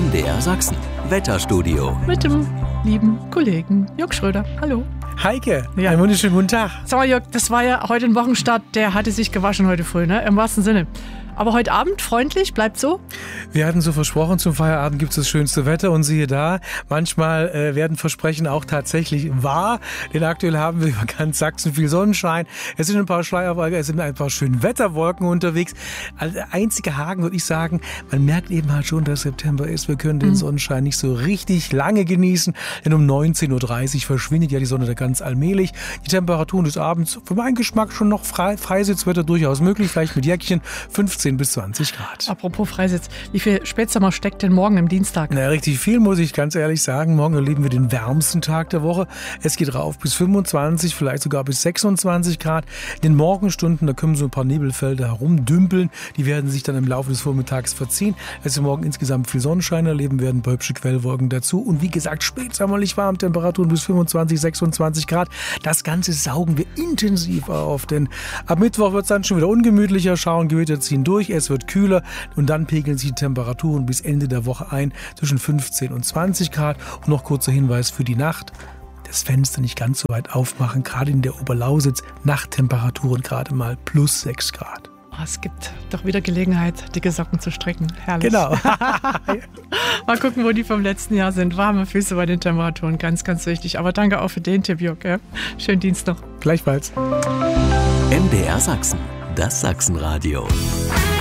MDR Sachsen, Wetterstudio. Mit dem lieben Kollegen Jörg Schröder. Hallo. Heike, Ja. einen wunderschönen guten Tag. Sag mal, Jörg, das war ja heute ein Wochenstart, der hatte sich gewaschen heute früh, ne? Im wahrsten Sinne. Aber heute Abend freundlich, bleibt so? Wir hatten so versprochen, zum Feierabend gibt es das schönste Wetter und siehe da, manchmal werden Versprechen auch tatsächlich wahr, denn aktuell haben wir über ganz Sachsen viel Sonnenschein, es sind ein paar Schleierwolken, es sind ein paar schöne Wetterwolken unterwegs. Also der einzige Haken, würde ich sagen, man merkt eben halt schon, dass September ist, wir können den Sonnenschein nicht so richtig lange genießen, denn um 19.30 Uhr verschwindet ja die Sonne da ganz allmählich. Die Temperaturen des Abends, für meinen Geschmack schon noch Freisitzwetter durchaus möglich, vielleicht mit Jäckchen, 15 bis 20 Grad. Apropos Freisitz, wie viel Spätsommer steckt denn morgen im Dienstag? Na, richtig viel, muss ich ganz ehrlich sagen. Morgen erleben wir den wärmsten Tag der Woche. Es geht rauf bis 25, vielleicht sogar bis 26 Grad. In den Morgenstunden, da können so ein paar Nebelfelder herumdümpeln. Die werden sich dann im Laufe des Vormittags verziehen. Es ist morgen insgesamt viel Sonnenschein erleben werden, hübsche Quellwolken dazu. Und wie gesagt, spätsommerlich warm, Temperaturen bis 25, 26 Grad. Das Ganze saugen wir intensiv auf, denn ab Mittwoch wird es dann schon wieder ungemütlicher. Schauergewitter ziehen durch, es wird kühler und dann pegeln sich die Temperaturen bis Ende der Woche ein zwischen 15 und 20 Grad. Und noch kurzer Hinweis für die Nacht. Das Fenster nicht ganz so weit aufmachen, gerade in der Oberlausitz. Nachttemperaturen gerade mal plus 6 Grad. Oh, es gibt doch wieder Gelegenheit, dicke Socken zu stricken. Herrlich. Genau. Mal gucken, wo die vom letzten Jahr sind. Warme Füße bei den Temperaturen, ganz, ganz wichtig. Aber danke auch für den Tipp, Jörg. Ja? Schönen Dienst noch. Gleichfalls. MDR Sachsen, das Sachsenradio.